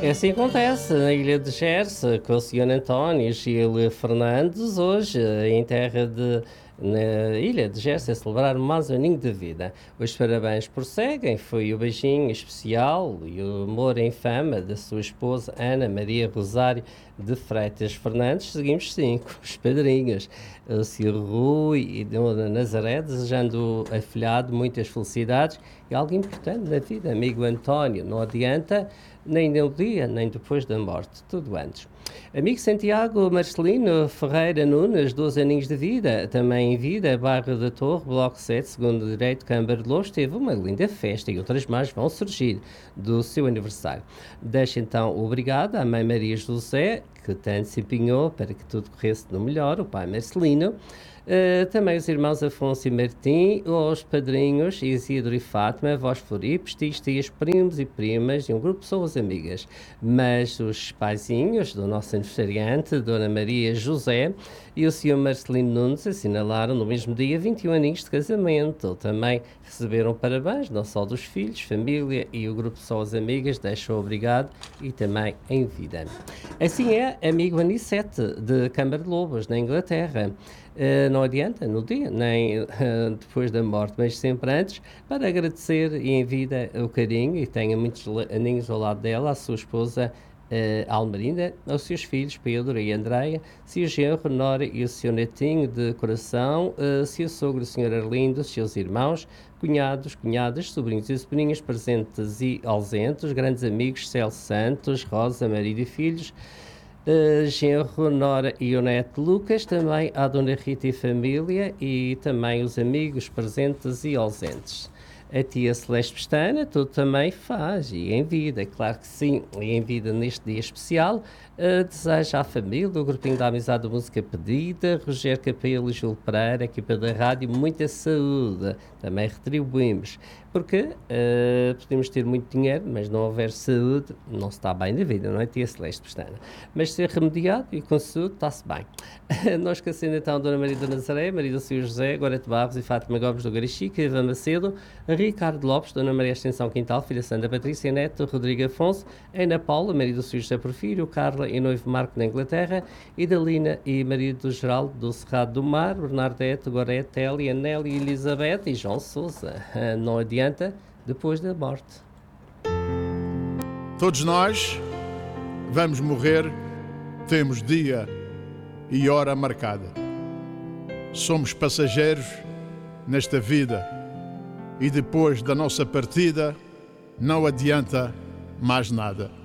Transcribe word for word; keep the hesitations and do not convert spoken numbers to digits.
É assim acontece na ilha de Gerse, com o senhor António Gil Fernandes, hoje em terra de, na ilha de Gerse, a celebrar mais um aninho de vida. Os parabéns prosseguem, foi o beijinho especial e o amor em fama da sua esposa Ana Maria Rosário de Freitas Fernandes. Seguimos cinco, os padrinhos, o senhor Rui e Dona Nazaré, desejando ao afilhado muitas felicidades e algo importante na vida, amigo António, não adianta nem no dia, nem depois da morte, tudo antes. Amigo Santiago Marcelino Ferreira Nunes, doze aninhos de vida, também em vida, bairro da Torre, Bloco sete, segundo direito, Câmara de Louros, teve uma linda festa e outras mais vão surgir do seu aniversário. Deixa então o obrigado à mãe Maria José, que tanto se empenhou para que tudo corresse no melhor, o pai Marcelino, Uh, também os irmãos Afonso e Martim, os padrinhos Isidro e Fátima, vós Floripes, tios, tias, primos e primas e um grupo de pessoas amigas. Mas os paizinhos do nosso aniversariante, Dona Maria José e o senhor Marcelino Nunes, assinalaram no mesmo dia vinte e um aninhos de casamento. Também receberam parabéns, não só dos filhos, família e o grupo de pessoas amigas, deixam obrigado e também em vida. Assim é, amigo Anicete, de Câmara de Lobos, na Inglaterra. Uh, não adianta no dia, nem uh, depois da morte, mas sempre antes, para agradecer e em vida o carinho, e tenha muitos aninhos ao lado dela, à sua esposa uh, Almerinda, aos seus filhos Pedro e Andreia, seu genro Nora e o seu netinho de coração, uh, seu sogro o senhor Arlindo, seus irmãos, cunhados, cunhadas, sobrinhos e sobrinhas, presentes e ausentes, grandes amigos Celso Santos, Rosa, marido e filhos, Uh, genro, Nora e o neto Lucas, também a Dona Rita e família e também os amigos presentes e ausentes. A tia Celeste Pestana, tudo também faz, e em vida, claro que sim, e em vida neste dia especial, uh, deseja à família, o grupinho da Amizade da Música Pedida, Rogério Capelo e Júlio Pereira, equipa da rádio, muita saúde, também retribuímos, porque uh, podemos ter muito dinheiro, mas não houver saúde, não se está bem na vida, não é, tia Celeste Pestana? Mas ser remediado e com saúde está-se bem. Nós esquecendo então a Dona Maria da Nazaré, Maria do Senhor José, Gorete Barros e Fátima Gomes do Garichica, Eva Macedo, Ricardo Lopes, Dona Maria Extensão Quintal, Filha Santa Patrícia, Neto, Rodrigo Afonso, Ana Paula, Maria do Senhor José Porfírio, Carla e noivo Marco na Inglaterra, Idalina e Maria do Geraldo do Cerrado do Mar, Bernardete, Gorete, Elia, Nelly, Elizabeth e João Sousa. Não adianta depois da morte. Todos nós vamos morrer, temos dia e hora marcada. Somos passageiros nesta vida e depois da nossa partida não adianta mais nada.